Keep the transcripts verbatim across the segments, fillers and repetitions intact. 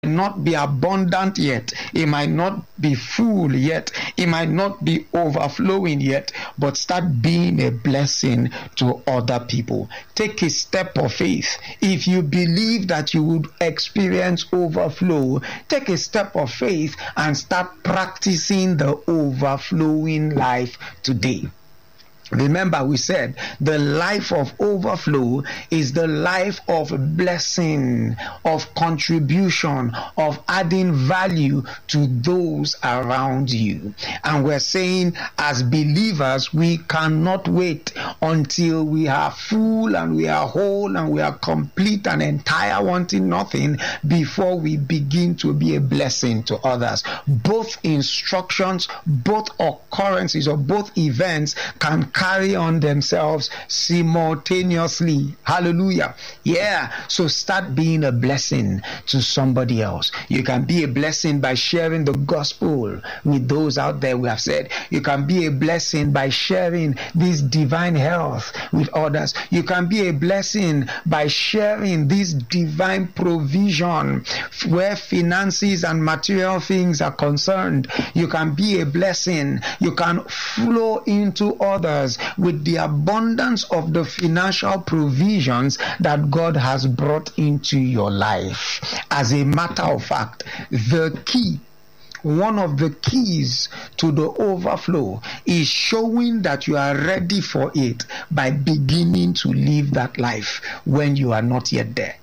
not be abundant yet, it might not be full yet, it might not be overflowing yet, but start being a blessing to other people. Take a step of faith. If you believe that you would experience overflow, take a step of faith and start practicing the overflowing life today. Remember, we said the life of overflow is the life of blessing, of contribution, of adding value to those around you. And we're saying, as believers, we cannot wait until we are full and we are whole and we are complete and entire, wanting nothing, before we begin to be a blessing to others. Both instructions, both occurrences, or both events can carry on themselves simultaneously. Hallelujah. Yeah. So start being a blessing to somebody else. You can be a blessing by sharing the gospel with those out there. We have said you can be a blessing by sharing this divine health with others. You can be a blessing by sharing this divine provision where finances and material things are concerned. You can be a blessing. You can flow into others with the abundance of the financial provisions that God has brought into your life. As a matter of fact, the key, one of the keys to the overflow is showing that you are ready for it by beginning to live that life when you are not yet there.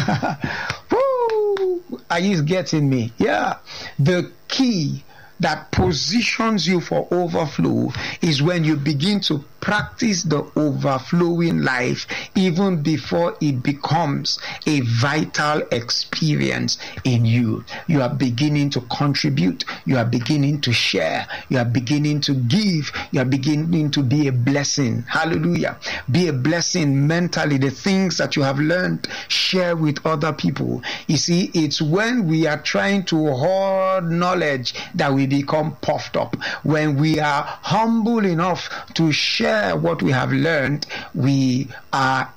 Woo! Are you getting me? Yeah. The key that positions you for overflow is when you begin to practice the overflowing life even before it becomes a vital experience in you. You are beginning to contribute. You are beginning to share. You are beginning to give. You are beginning to be a blessing. Hallelujah. Be a blessing mentally. The things that you have learned, share with other people. You see, it's when we are trying to hoard knowledge that we become puffed up. When we are humble enough to share what we have learned, we are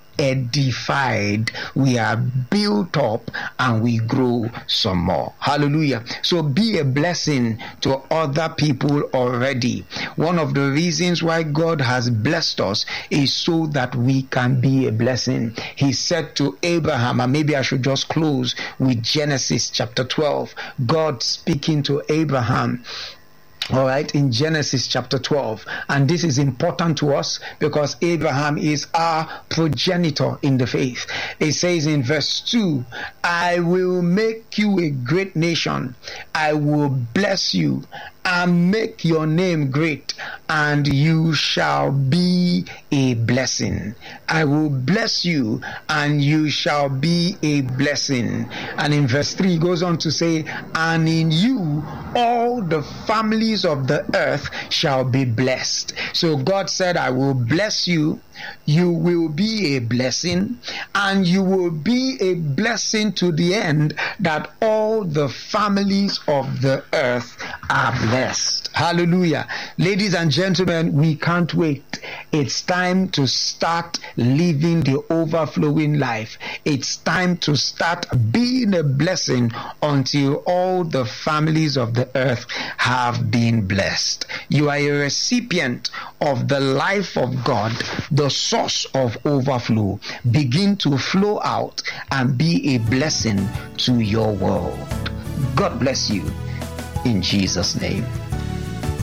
edified, we are built up, and we grow some more. Hallelujah. So be a blessing to other people already. One of the reasons why God has blessed us is so that we can be a blessing. He said to Abraham, and maybe I should just close with Genesis chapter twelve. God speaking to Abraham. All right, in Genesis chapter twelve. And this is important to us because Abraham is our progenitor in the faith. It says in verse two, I will make you a great nation. I will bless you and make your name great, and you shall be a blessing. I will bless you, and you shall be a blessing. And in verse three, it goes on to say, and in you all the families of the earth shall be blessed. So God said, I will bless you, you will be a blessing, and you will be a blessing to the end that all the families of the earth are blessed. Hallelujah. Ladies and gentlemen, we can't wait. It's time to start living the overflowing life. It's time to start being a blessing until all the families of the earth have been blessed. You are a recipient of the life of God, the source of overflow. Begin to flow out and be a blessing to your world. God bless you in Jesus' name.